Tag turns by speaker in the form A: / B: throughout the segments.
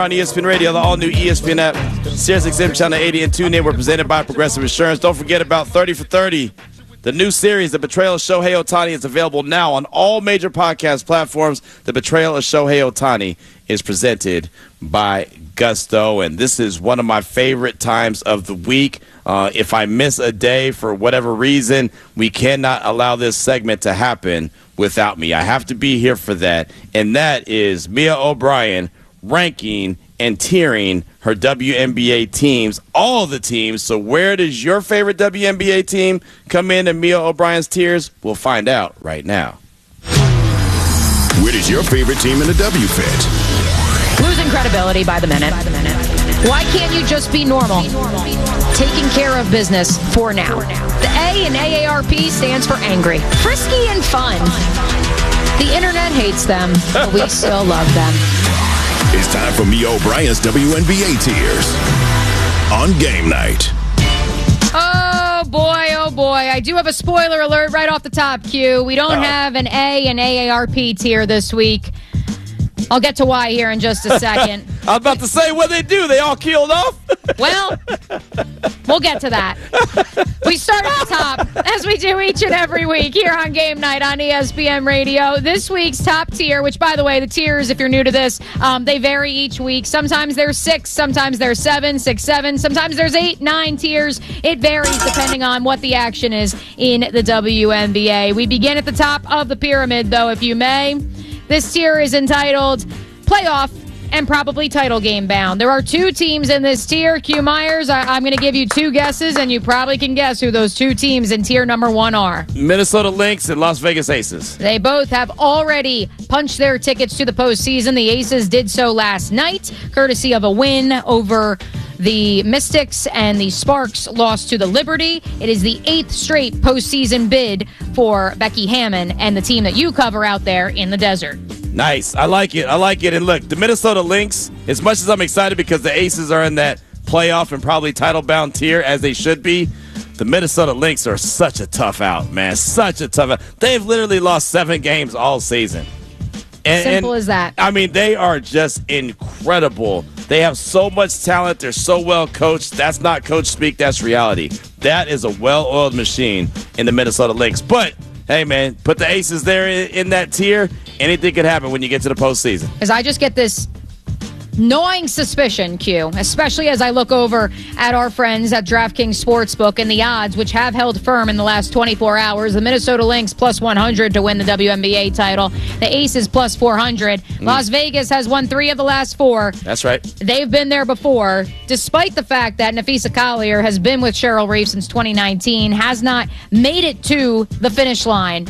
A: On ESPN Radio, the all-new ESPN app, SiriusXM Channel 80 and TuneIn were presented by Progressive Insurance. Don't forget about 30 for 30. The new series, The Betrayal of Shohei Ohtani, is available now on all major podcast platforms. The Betrayal of Shohei Ohtani is presented by Gusto, and this is one of my favorite times of the week. If I miss a day for whatever reason, we cannot allow this segment to happen without me. I have to be here for that, and that is Mia O'Brien ranking and tiering her WNBA teams, all the teams. So where does your favorite WNBA team come in Mia O'Brien's tiers? We'll find out right now.
B: Where does your favorite team in the W fit?
C: Losing credibility by the minute. Why can't you just be normal? Taking care of business for now. The A in AARP stands for angry, frisky, and fun. The internet hates them, but we still love them.
B: It's time for Mia O'Brien's WNBA tiers on game night.
C: Oh, boy. I do have a spoiler alert right off the top, Q. We don't have an A and AARP tier this week. I'll get to why here in just a second.
A: I was about to say, what they do? They all killed off?
C: Well, we'll get to that. We start at the top, as we do each and every week here on Game Night on ESPN Radio. This week's top tier, which, by the way, the tiers, if you're new to this, they vary each week. Sometimes there's 6, sometimes there's 7, 6, 7. Sometimes there's 8, 9 tiers. It varies depending on what the action is in the WNBA. We begin at the top of the pyramid, though, if you may. This tier is entitled Playoff and Probably Title Game Bound. There are 2 teams in this tier. Q Myers, I'm going to give you 2 guesses, and you probably can guess who those 2 teams in tier number 1 are.
A: Minnesota Lynx and Las Vegas Aces.
C: They both have already punched their tickets to the postseason. The Aces did so last night, courtesy of a win over the Mystics, and the Sparks lost to the Liberty. It is the 8th straight postseason bid for Becky Hammon and the team that you cover out there in the desert.
A: Nice. I like it. And look, the Minnesota Lynx, as much as I'm excited because the Aces are in that playoff and probably title-bound tier, as they should be, the Minnesota Lynx are such a tough out, man. Such a tough out. They've literally lost 7 games all season.
C: Simple as that.
A: I mean, they are just incredible. They have so much talent. They're so well coached. That's not coach speak. That's reality. That is a well-oiled machine in the Minnesota Lynx. But, hey, man, put the Aces there in that tier. Anything could happen when you get to the postseason.
C: As I just get this gnawing suspicion, Q, especially as I look over at our friends at DraftKings Sportsbook and the odds, which have held firm in the last 24 hours. The Minnesota Lynx plus 100 to win the WNBA title. The Aces plus 400. Las Vegas has won 3 of the last 4.
A: That's right.
C: They've been there before, despite the fact that Nafisa Collier has been with Cheryl Reeve since 2019, has not made it to the finish line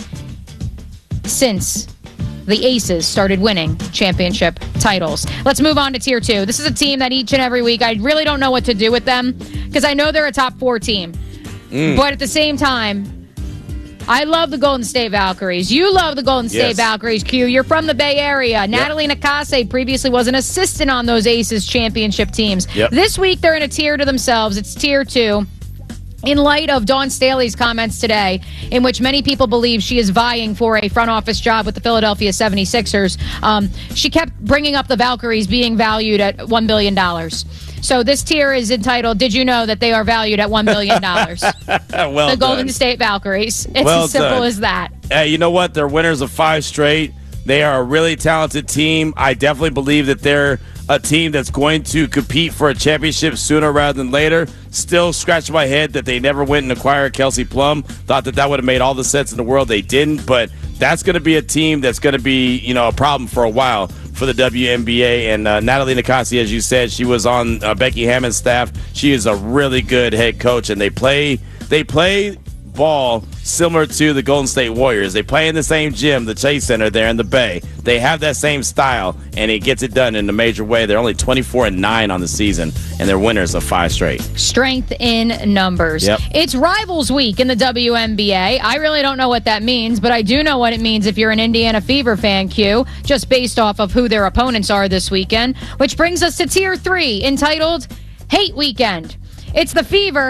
C: since the Aces started winning championship titles. Let's move on to Tier 2. This is a team that each and every week I really don't know what to do with them because I know they're a top 4 team. But at the same time, I love the Golden State Valkyries. You love the Golden State Valkyries, Q. You're from the Bay Area. Yep. Natalie Nakase previously was an assistant on those Aces championship teams. Yep. This week, they're in a tier to themselves. It's Tier 2. In light of Dawn Staley's comments today, in which many people believe she is vying for a front office job with the Philadelphia 76ers, she kept bringing up the Valkyries being valued at $1 billion. So this tier is entitled, Did You Know That They Are Valued at $1 Billion?
A: Well
C: the Golden
A: done.
C: State Valkyries. It's
A: well
C: as simple
A: done.
C: as that.
A: Hey, you know what? They're winners of 5 straight. They are a really talented team. I definitely believe that they're a team that's going to compete for a championship sooner rather than later. Still scratching my head that they never went and acquired Kelsey Plum. Thought that would have made all the sense in the world. They didn't, but that's going to be a team that's going to be, a problem for a while for the WNBA. And Natalie Nakase, as you said, she was on Becky Hammon's staff. She is a really good head coach, and they play ball similar to the Golden State Warriors. They play in the same gym, the Chase Center there in the Bay. They have that same style, and it gets it done in a major way. They're only 24-9 on the season, and they're winners of 5 straight.
C: Strength in numbers.
A: Yep.
C: It's Rivals Week in the WNBA. I really don't know what that means, but I do know what it means if you're an Indiana Fever fan, Q, just based off of who their opponents are this weekend, which brings us to Tier 3, entitled Hate Weekend. It's the Fever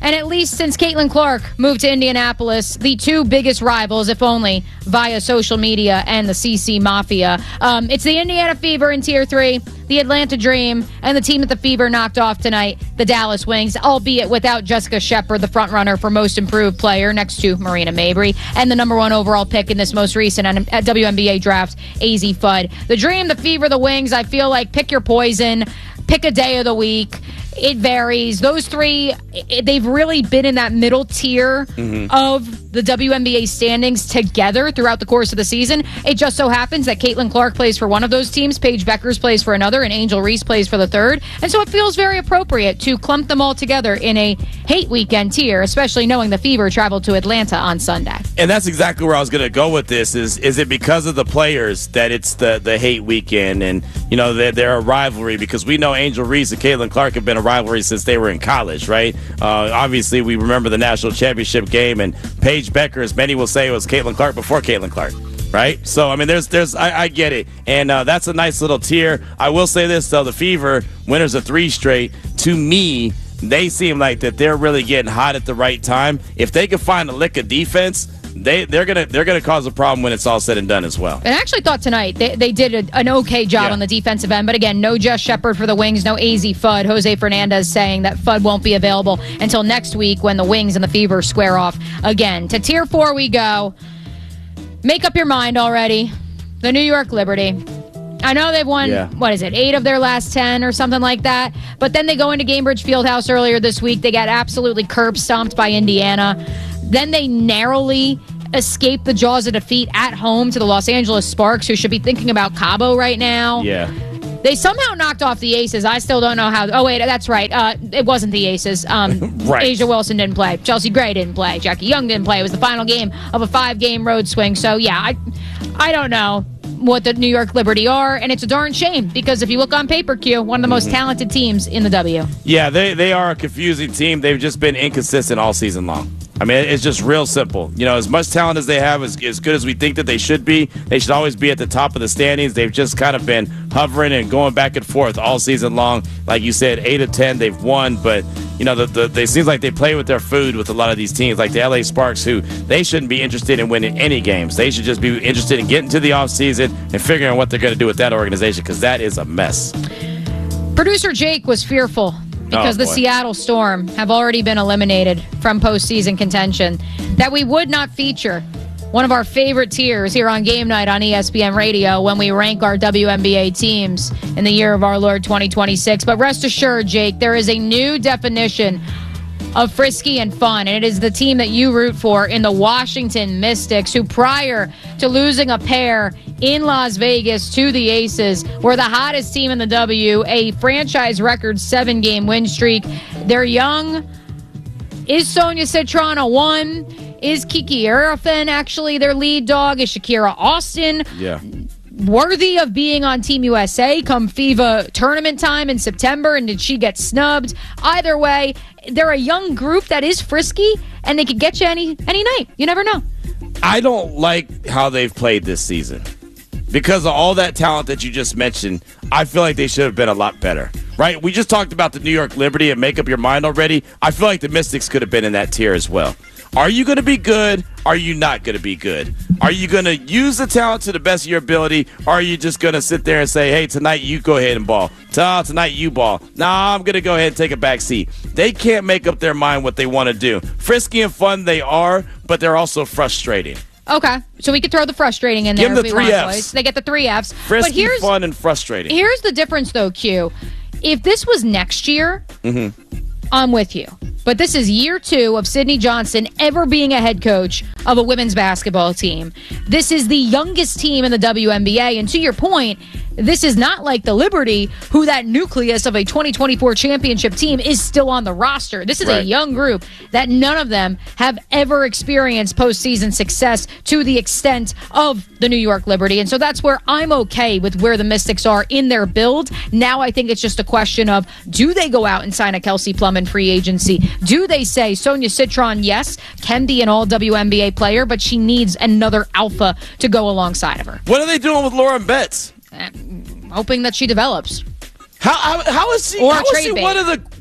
C: And at least since Caitlin Clark moved to Indianapolis, the two biggest rivals, if only via social media and the CC Mafia, it's the Indiana Fever in Tier 3, the Atlanta Dream, and the team that the Fever knocked off tonight, the Dallas Wings, albeit without Jessica Shepard, the frontrunner for Most Improved Player, next to Marina Mabry, and the number 1 overall pick in this most recent WNBA draft, AZ Fudd. The Dream, the Fever, the Wings, I feel like pick your poison, pick a day of the week. It varies. Those three, they've really been in that middle tier of the WNBA standings together throughout the course of the season. It just so happens that Caitlin Clark plays for one of those teams, Paige Beckers plays for another, and Angel Reese plays for the third. And so it feels very appropriate to clump them all together in a hate weekend tier, especially knowing the Fever traveled to Atlanta on Sunday.
A: And that's exactly where I was going to go with this. Is it because of the players that it's the hate weekend? And, you know, they're a rivalry because we know Angel Reese and Caitlin Clark have been a rivalry since they were in college, right? Obviously, we remember the national championship game, and Paige Beckers, many will say it was Caitlin Clark before Caitlin Clark, right? So, I mean, I get it. And that's a nice little tier. I will say this, though, the Fever, winners of 3 straight, to me, they seem like that they're really getting hot at the right time. If they can find a lick of defense, they're gonna cause a problem when it's all said and done as well.
C: And I actually thought tonight they did an okay job on the defensive end, but again, no Jess Shepard for the Wings, no AZ Fudd. Jose Fernandez saying that Fudd won't be available until next week when the Wings and the Fever square off again. To Tier 4 we go. Make up your mind already. The New York Liberty. I know they've won, 8 of their last 10 or something like that, but then they go into Gainbridge Fieldhouse earlier this week. They got absolutely curb stomped by Indiana. Then they narrowly escape the jaws of defeat at home to the Los Angeles Sparks, who should be thinking about Cabo right now.
A: Yeah.
C: They somehow knocked off the Aces. I still don't know how. Oh, wait, that's right. It wasn't the Aces.
A: Right.
C: Asia Wilson didn't play. Chelsea Gray didn't play. Jackie Young didn't play. It was the final game of a 5-game road swing. So, yeah, I don't know what the New York Liberty are, and it's a darn shame because if you look on paper, Q, one of the most talented teams in the W.
A: Yeah, they are a confusing team. They've just been inconsistent all season long. I mean, it's just real simple. You know, as much talent as they have, as good as we think that they should be, they should always be at the top of the standings. They've just kind of been hovering and going back and forth all season long. Like you said, 8 of 10 they've won, but, you know, it seems like they play with their food with a lot of these teams, like the LA Sparks, who they shouldn't be interested in winning any games. They should just be interested in getting to the offseason and figuring out what they're going to do with that organization, because that is a mess.
C: Producer Jake was fearful because the Seattle Storm have already been eliminated from postseason contention, that we would not feature one of our favorite tiers here on Game Night on ESPN Radio when we rank our WNBA teams in the year of our Lord 2026. But rest assured, Jake, there is a new definition of frisky and fun, and it is the team that you root for in the Washington Mystics, who prior to losing a pair in Las Vegas to the Aces were the hottest team in the W, a franchise record 7-game win streak. They're young. Is Sonia Citron a 1? Is Kiki Arafin actually their lead dog? Is Shakira Austin worthy of being on Team USA come FIBA tournament time in September, and did she get snubbed? Either way, they're a young group that is frisky, and they could get you any night. You never know.
A: I don't like how they've played this season. Because of all that talent that you just mentioned, I feel like they should have been a lot better, right? We just talked about the New York Liberty and make up your mind already. I feel like the Mystics could have been in that tier as well. Are you going to be good? Are you not going to be good? Are you going to use the talent to the best of your ability? Or are you just going to sit there and say, hey, tonight you go ahead and ball. Tonight you ball. Nah, I'm going to go ahead and take a back seat. They can't make up their mind what they want to do. Frisky and fun they are, but they're also frustrating.
C: Okay, so we could throw the frustrating in there.
A: Give them the 3 Fs.
C: They get the 3 Fs.
A: Frisky, fun, and frustrating.
C: Here's the difference, though, Q. If this was next year, I'm with you. But this is year 2 of Sydney Johnson ever being a head coach of a women's basketball team. This is the youngest team in the WNBA. And to your point, this is not like the Liberty, who that nucleus of a 2024 championship team is still on the roster. This is a young group that none of them have ever experienced postseason success to the extent of the New York Liberty. And so that's where I'm okay with where the Mystics are in their build. Now I think it's just a question of, do they go out and sign a Kelsey Plum in free agency? Do they say Sonia Citron, yes, can be an all-WNBA player, but she needs another alpha to go alongside of her?
A: What are they doing with Lauren Betts?
C: Hoping that she develops.
A: How is she one of the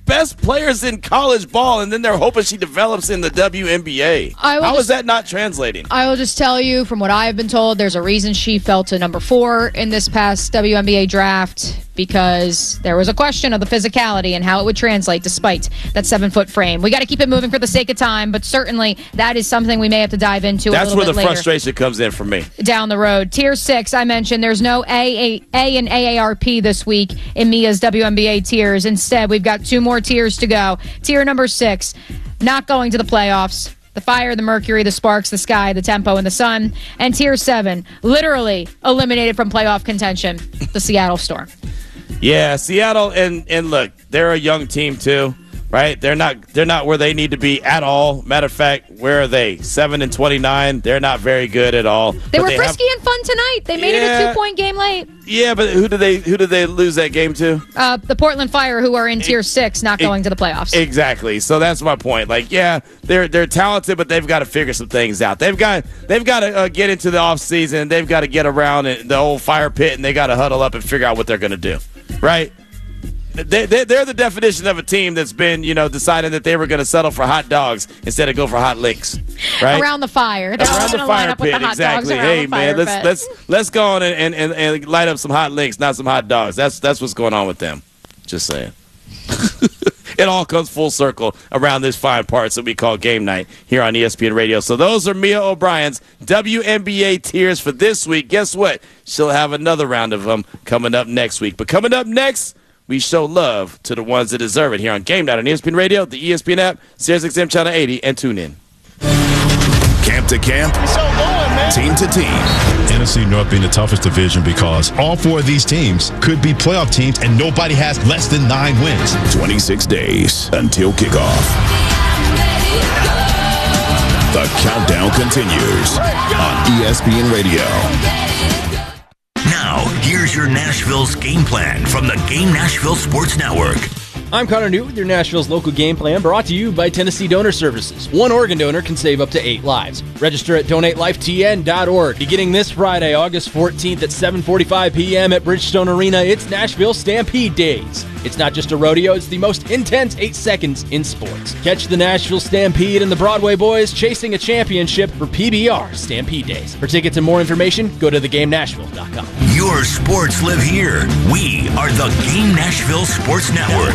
A: best players in college ball, and then they're hoping she develops in the WNBA. How is that not translating?
C: I will just tell you, from what I have been told, there's a reason she fell to number 4 in this past WNBA draft, because there was a question of the physicality and how it would translate despite that 7-foot frame. We got to keep it moving for the sake of time, but certainly that is something we may have to dive into.
A: That's
C: a little bit
A: where the
C: later
A: frustration comes in for me.
C: Down the road. Tier 6, I mentioned there's no A and AARP this week in Mia's WNBA tiers. Instead, we've got 2 more tiers to go. Tier number 6, not going to the playoffs. The Fire, the Mercury, the Sparks, the Sky, the Tempo, and the Sun. And Tier 7, literally eliminated from playoff contention, the Seattle Storm.
A: Yeah, Seattle, and look, they're a young team too, right? They're not where they need to be at all. Matter of fact, where are they? 7-29. They're not very good at all.
C: They were frisky and fun tonight. They made it a 2-point game late.
A: Yeah, but who did they lose that game to?
C: The Portland Fire, who are in Tier 6, not going to the playoffs.
A: Exactly. So that's my point. Like, yeah, they're talented, but they've got to figure some things out. They've got to get into the offseason. They've got to get around the old fire pit, and they got to huddle up and figure out what they're going to do. Right? They're the definition of a team that's been, deciding that they were going to settle for hot dogs instead of go for hot licks. Right?
C: Around the fire. They're
A: around the fire pit, exactly. Hey, man, let's go on and light up some hot licks, not some hot dogs. That's what's going on with them. Just saying. It all comes full circle around this fine parts that we call game night here on ESPN Radio. So those are Mia O'Brien's WNBA tiers for this week. Guess what? She'll have another round of them coming up next week. But coming up next, we show love to the ones that deserve it here on Game Night on ESPN Radio, the ESPN app, SiriusXM Channel 80, and tune in.
B: Camp to camp, team to team.
D: NFC North being the toughest division because all 4 of these teams could be playoff teams and nobody has less than 9 wins.
B: 26 days until kickoff. The countdown continues on ESPN Radio.
E: Now, here's your Nashville's game plan from the Game Nashville Sports Network.
F: I'm Connor Newt with your Nashville's local game plan, brought to you by Tennessee Donor Services. One organ donor can save up to 8 lives. Register at donatelifetn.org. Beginning this Friday, August 14th at 7:45 p.m. at Bridgestone Arena, it's Nashville Stampede Days. It's not just a rodeo, it's the most intense 8 seconds in sports. Catch the Nashville Stampede and the Broadway Boys chasing a championship for PBR Stampede Days. For tickets and more information, go to theGameNashville.com.
E: Your sports live here. We are the Game Nashville Sports Network.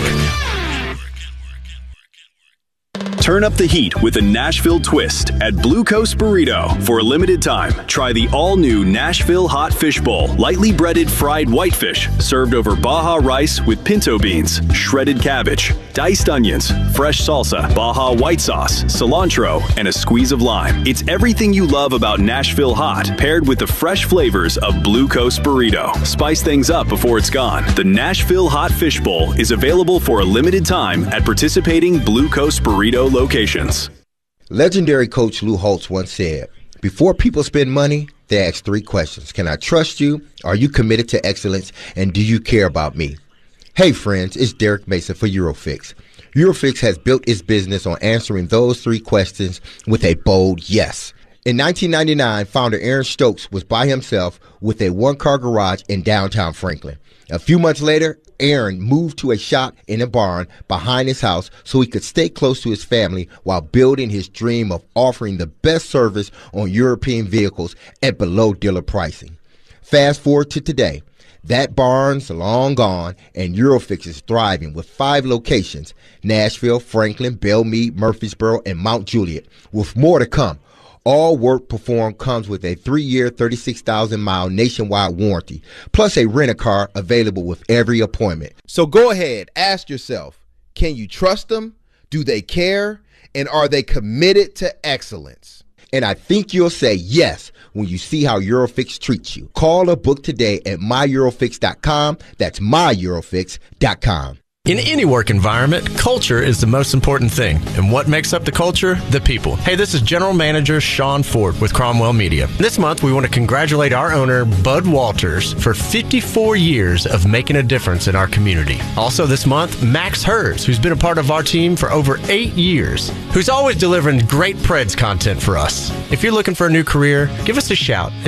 G: Turn up the heat with a Nashville twist at Blue Coast Burrito. For a limited time, try the all-new Nashville Hot Fish Bowl. Lightly breaded fried whitefish served over Baja rice with pinto beans, shredded cabbage, diced onions, fresh salsa, Baja white sauce, cilantro, and a squeeze of lime. It's everything you love about Nashville Hot, paired with the fresh flavors of Blue Coast Burrito. Spice things up before it's gone. The Nashville Hot Fish Bowl is available for a limited time at participating Blue Coast Burrito locations.
H: Legendary coach Lou Holtz once said, before people spend money, they ask 3 questions. Can I trust you? Are you committed to excellence? And do you care about me? Hey friends, it's Derek Mason for Eurofix. Eurofix has built its business on answering those 3 questions with a bold yes. In 1999, founder Aaron Stokes was by himself with a 1-car garage in downtown Franklin. A few months later, Aaron moved to a shop in a barn behind his house so he could stay close to his family while building his dream of offering the best service on European vehicles at below dealer pricing. Fast forward to today. That barn's long gone, and Eurofix is thriving with 5 locations: Nashville, Franklin, Belmead, Murfreesboro, and Mount Juliet, with more to come. All work performed comes with a 3-year, 36,000-mile nationwide warranty, plus a rent-a-car available with every appointment.
I: So go ahead, ask yourself, can you trust them? Do they care? And are they committed to excellence?
H: And I think you'll say yes when you see how Eurofix treats you. Call or book today at myeurofix.com. That's myeurofix.com.
J: In any work environment, culture is the most important thing. And what makes up the culture? The people. Hey, this is General Manager Sean Ford with Cromwell Media. This month, we want to congratulate our owner, Bud Walters, for 54 years of making a difference in our community. Also this month, Max Hers, who's been a part of our team for over 8 years, who's always delivering great Preds content for us. If you're looking for a new career, give us a shout at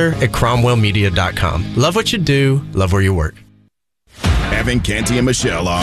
J: together@cromwellmedia.com. Love what you do, love where you work.
B: Evan, Canty, and Michelle are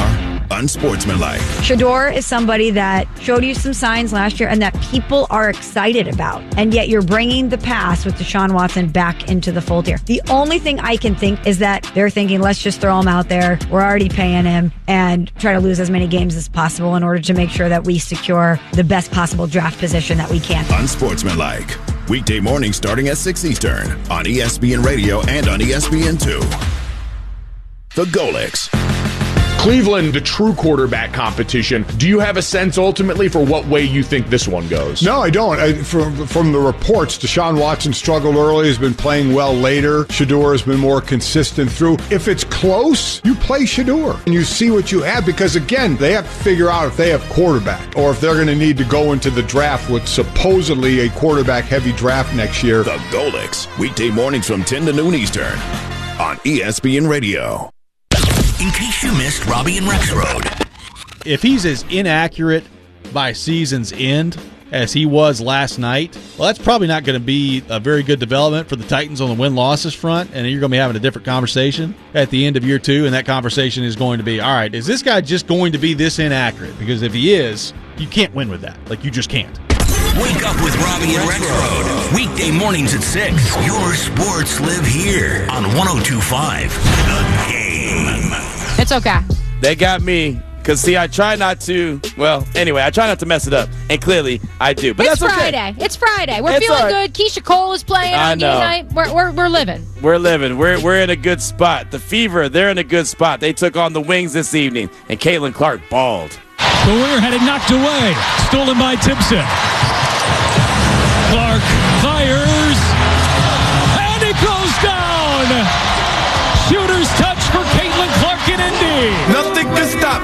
B: unsportsmanlike.
K: Shedeur is somebody that showed you some signs last year and that people are excited about. And yet you're bringing the past with Deshaun Watson back into the fold here. The only thing I can think is that they're thinking, let's just throw him out there. We're already paying him and try to lose as many games as possible in order to make sure that we secure the best possible draft position that we can.
B: Unsportsmanlike. Weekday mornings starting at 6 Eastern on ESPN Radio and on ESPN2. The Golics.
L: Cleveland, the true quarterback competition. Do you have a sense ultimately for what way you think this one goes?
M: No, I don't. From the reports, Deshaun Watson struggled early, has been playing well later. Shedeur has been more consistent through. If it's close, you play Shedeur and you see what you have, because again, they have to figure out if they have quarterback or if they're going to need to go into the draft with supposedly a quarterback-heavy draft next year.
B: The Golics, weekday mornings from 10 to noon Eastern on ESPN Radio.
E: In case you missed Robbie and Rexroad.
N: If he's as inaccurate by season's end as he was last night, well, that's probably not going to be a very good development for the Titans on the win-losses front, and you're going to be having a different conversation at the end of year 2, and that conversation is going to be, all right, is this guy just going to be this inaccurate? Because if he is, you can't win with that. Like, you just can't.
E: Wake up with Robbie and Rexroad. Weekday mornings at 6. Your sports live here on 102.5 The Game.
C: It's okay.
A: They got me. Because, see, I try not to, I try not to mess it up. And clearly, I do. But
C: it's
A: that's
C: Friday.
A: Okay.
C: It's Friday. We're
A: It's
C: feeling
A: all right.
C: good. Keisha Cole is playing on game night. We're living.
A: We're living. We're in a good spot. The Fever, they're in a good spot. They took on the Wings this evening. And Caitlin Clark balled.
O: The winger had it knocked away. Stolen by Timpson. Clark fires. And it goes down. Shooter's touch for Caitlin Clark in Indy.
P: Nothing can stop